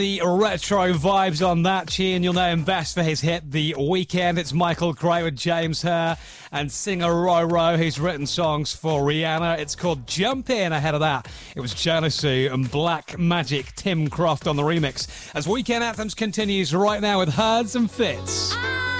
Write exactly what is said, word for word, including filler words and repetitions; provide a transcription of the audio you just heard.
The retro vibes on that tune. You'll know him best for his hit The Weekend. It's Michael Gray with James Hurr and singer Roro, who's written songs for Rihanna. It's called Jump In. Ahead of that, it was Janisu and Black Magic, Tim Croft on the remix. As Weekend Anthems continues right now with Herds and Fits.